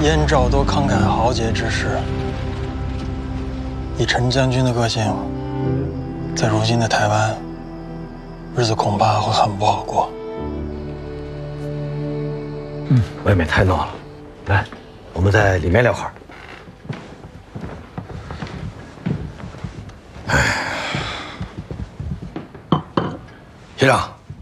燕赵都慷慨豪杰之士，以陈将军的个性，在如今的台湾，日子恐怕会很不好过。 外面太闹了，来，我们在里面聊会儿。学长，